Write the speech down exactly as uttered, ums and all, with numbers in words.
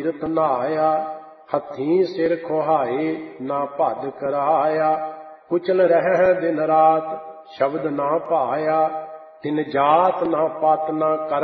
ਤੀਰਥ ਨਹਾਇਆ। ਹੱਥੀਂ ਸਿਰ ਖੁਹਾਏ ਨਾ ਭੱਦ ਕਰਾਇਆ। ਕੁਚਲ ਰਹਿ ਦਿਨ ਰਾਤ ਸ਼ਬਦ ਨਾ ਭਾਇਆ। ਤਿਨ ਜਾਤ ਨਾ ਪਤ ਨਾ ਕਰਮ